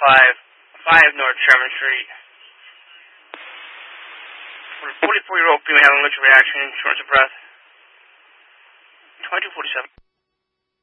5 North Sherman Street. For a 44-year-old female having allergic reaction, shortness of breath. 2247.